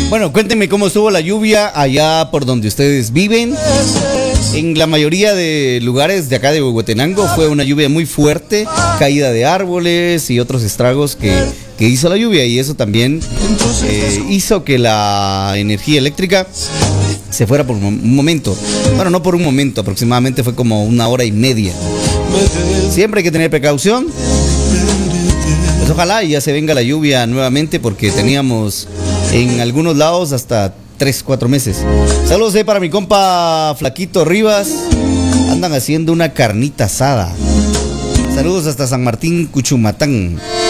Bueno, cuéntenme cómo estuvo la lluvia allá por donde ustedes viven. En la mayoría de lugares de acá de Huehuetenango fue una lluvia muy fuerte, caída de árboles y otros estragos que hizo la lluvia, y eso también hizo que la energía eléctrica se fuera por un momento. Bueno, no por un momento, aproximadamente fue como 1 hora y media. Siempre hay que tener precaución. Pues ojalá y ya se venga la lluvia nuevamente, porque teníamos en algunos lados hasta 3-4 meses. Saludos para mi compa Flaquito Rivas. Andan haciendo una carnita asada. Saludos hasta San Martín, Cuchumatán.